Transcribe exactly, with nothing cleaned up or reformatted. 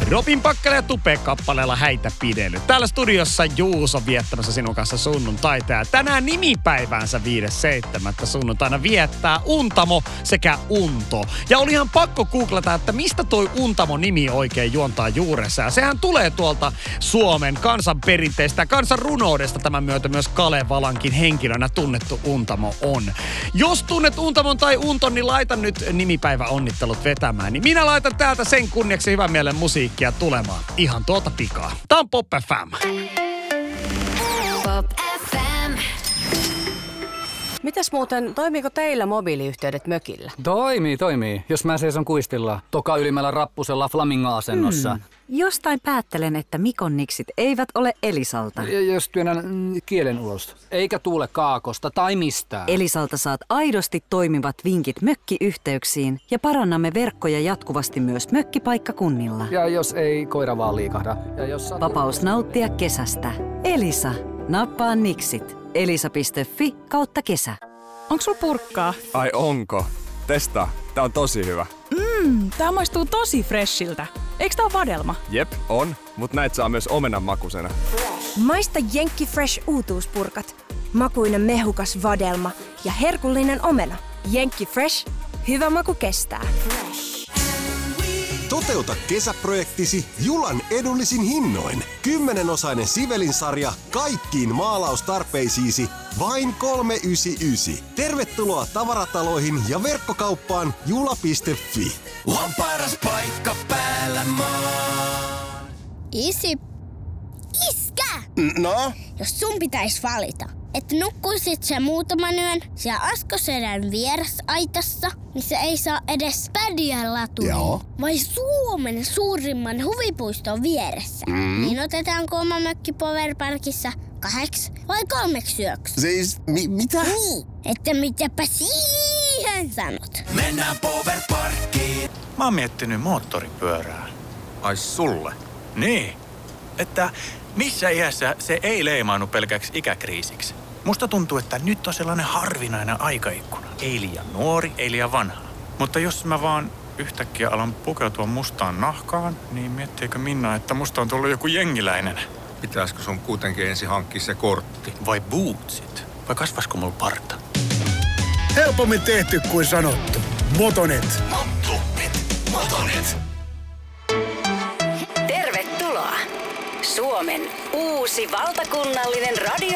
Robin Pakkala ja Tupe kappaleella Häitä pidely. Täällä studiossa Juuso viettämässä sinun kanssa sunnuntaita. Ja tänään nimipäiväänsä viides seitsemättä sunnuntaina viettää Untamo sekä Unto. Ja oli ihan pakko googlata, että mistä toi Untamo-nimi oikein juontaa juurensa. Ja sehän tulee tuolta Suomen kansanperinteistä ja kansanrunoudesta. Tämän myötä myös Kalevalankin henkilönä tunnettu Untamo on. Jos tunnet Untamon tai Unton, niin laita nyt nimipäiväonnittelut vetämään. Niin minä laitan täältä sen kunniaksi hyvän mielen musiikkia tulemaan. Ihan tuolta pikaa. Tää on Pop F M. Pop F M. Mitäs muuten, toimiiko teillä mobiiliyhteydet mökillä? Toimii, toimii. Jos mä seison kuistilla, toka ylimmällä rappusella flamingo-asennossa. Hmm. Jostain päättelen, että Mikon niksit eivät ole Elisalta. Ja jos työnnän mm, kielen ulos. Eikä tuule kaakosta tai mistään. Elisalta saat aidosti toimivat vinkit mökkiyhteyksiin ja parannamme verkkoja jatkuvasti myös mökkipaikkakunnilla. Ja jos ei koira vaan liikahda. Ja jos satu... Vapaus nauttia kesästä. Elisa. Nappaa niksit. Elisa piste fi kautta kesä. Onks sul purkkaa? Ai onko? Testaa. Tää on tosi hyvä. Mmm, tää maistuu tosi freshiltä. Eiks tää oo vadelma? Jep, on. Mut näit saa myös omenan makusena. Maista Jenkki Fresh uutuuspurkat. Makuinen mehukas vadelma ja herkullinen omena. Jenkki Fresh. Hyvä maku kestää. Toteuta kesäprojektisi Julan edullisin hinnoin. Kymmenenosainen Sivelin-sarja kaikkiin maalaustarpeisiisi vain kolme yhdeksänkymmentäyhdeksän. Tervetuloa tavarataloihin ja verkkokauppaan jula piste fi. Paras paikka päällä maan. Isi. Iskä! No? Jos sun pitäis valita, että nukkuisit sä muutaman yön siellä Askosedän vierasaitassa, niin se ei saa edes pädiä latuja. Joo. Vai Suomen suurimman huvipuiston vieressä. Mm. Niin otetaanko oma mökki Powerparkissa kahdeksi vai kolmeksi yöksi? Siis, mi- mitä? Niin, että mitäpä siihen sanot. Mennään Powerparkkiin. Mä oon miettinyt moottoripyörää. Ai sulle? Niin, että missä iässä se ei leimaannu pelkäksi ikäkriisiksi. Musta tuntuu, että nyt on sellainen harvinainen aikaikkuna. Ei liian nuori, ei liian vanha. Mutta jos mä vaan yhtäkkiä alan pukeutua mustaan nahkaan, niin miettiikö Minna, että musta on tullut joku jengiläinen? Pitäisikö sun kuitenkin ensin hankkia se kortti? Vai bootsit? Vai kasvasko mulla parta? Helpommin tehty kuin sanottu. Motonet. Motonet. Motonet. Tervetuloa! Suomen uusi valtakunnallinen radio